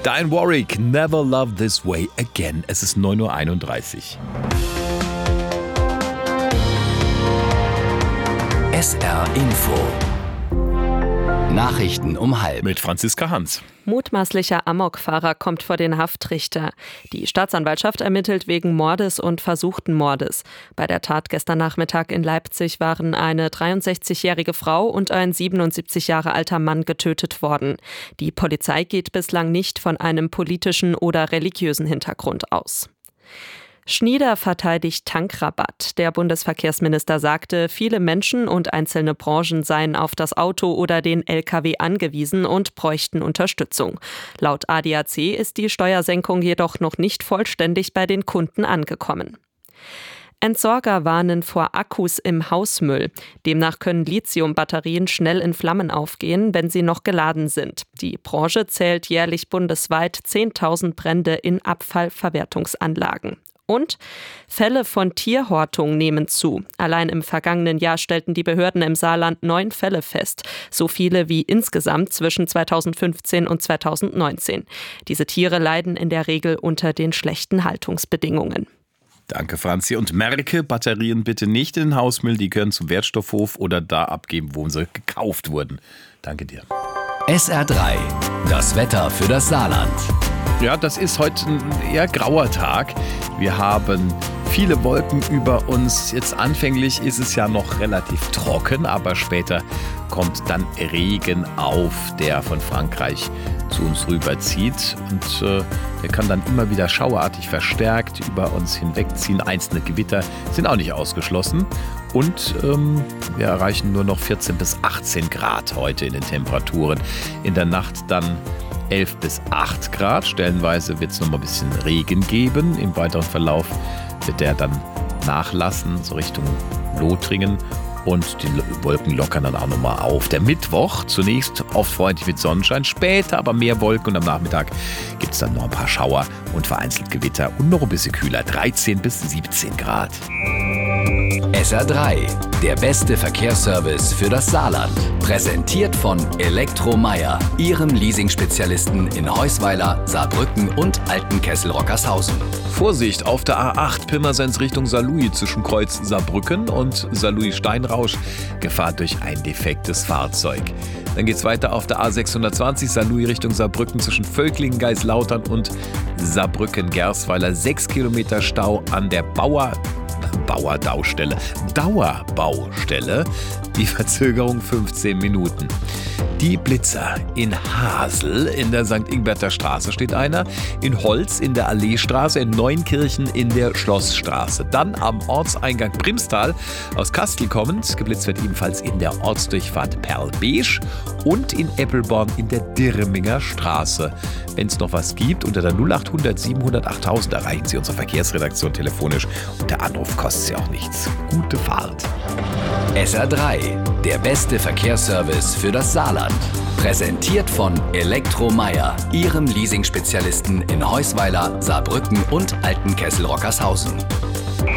Diane Warwick, Never Love This Way Again. Es ist 9:31 Uhr. SR Info. Nachrichten um 12:30. Mit Franziska Hans. Mutmaßlicher Amokfahrer kommt vor den Haftrichter. Die Staatsanwaltschaft ermittelt wegen Mordes und versuchten Mordes. Bei der Tat gestern Nachmittag in Leipzig waren eine 63-jährige Frau und ein 77 Jahre alter Mann getötet worden. Die Polizei geht bislang nicht von einem politischen oder religiösen Hintergrund aus. Schnieder verteidigt Tankrabatt. Der Bundesverkehrsminister sagte, viele Menschen und einzelne Branchen seien auf das Auto oder den Lkw angewiesen und bräuchten Unterstützung. Laut ADAC ist die Steuersenkung jedoch noch nicht vollständig bei den Kunden angekommen. Entsorger warnen vor Akkus im Hausmüll. Demnach können Lithiumbatterien schnell in Flammen aufgehen, wenn sie noch geladen sind. Die Branche zählt jährlich bundesweit 10.000 Brände in Abfallverwertungsanlagen. Und Fälle von Tierhortung nehmen zu. Allein im vergangenen Jahr stellten die Behörden im Saarland 9 Fälle fest. So viele wie insgesamt zwischen 2015 und 2019. Diese Tiere leiden in der Regel unter den schlechten Haltungsbedingungen. Danke, Franzi. Und merke, Batterien bitte nicht in den Hausmüll. Die können zum Wertstoffhof oder da abgeben, wo sie gekauft wurden. Danke dir. SR3. Das Wetter für das Saarland. Ja, das ist heute ein eher grauer Tag. Wir haben viele Wolken über uns. Jetzt anfänglich ist es ja noch relativ trocken, aber später kommt dann Regen auf, der von Frankreich zu uns rüberzieht. Und der kann dann immer wieder schauerartig verstärkt über uns hinwegziehen. Einzelne Gewitter sind auch nicht ausgeschlossen. Und wir erreichen nur noch 14 bis 18 Grad heute in den Temperaturen. In der Nacht dann 11 bis 8 Grad. Stellenweise wird es noch mal ein bisschen Regen geben. Im weiteren Verlauf wird der dann nachlassen, so Richtung Lothringen. Und die Wolken lockern dann auch nochmal auf. Der Mittwoch zunächst oft freundlich mit Sonnenschein, später aber mehr Wolken und am Nachmittag gibt es dann noch ein paar Schauer und vereinzelt Gewitter und noch ein bisschen kühler, 13 bis 17 Grad. SR3, der beste Verkehrsservice für das Saarland. Präsentiert von Elektromeier, Ihrem Leasing-Spezialisten in Heusweiler, Saarbrücken und Altenkessel-Rockershausen. Vorsicht auf der A8 Pirmasens Richtung Saarlouis zwischen Kreuz Saarbrücken und Saarlouis-Steinrausch. Gefahr durch ein defektes Fahrzeug. Dann geht's weiter auf der A620 Saarlouis Richtung Saarbrücken zwischen Völklingen, Geislautern und Saarbrücken-Gersweiler. 6 Kilometer Stau an der Dauerbaustelle. Die Verzögerung 15 Minuten. Die Blitzer in Hasel in der St. Ingberter Straße steht einer, in Holz in der Alleestraße, in Neunkirchen in der Schlossstraße. Dann am Ortseingang Primstal aus Kastel kommend, geblitzt wird ebenfalls in der Ortsdurchfahrt Perl-Besch und in Eppelborn in der Dirminger Straße. Wenn es noch was gibt, unter der 0800 700 8000 erreichen Sie unsere Verkehrsredaktion telefonisch und der Anruf kostet Sie auch nichts. Gute Fahrt. SR3, der beste Verkehrsservice für das Saarland. Präsentiert von Elektromeier, Ihrem Leasing-Spezialisten in Heusweiler, Saarbrücken und Altenkessel-Rockershausen.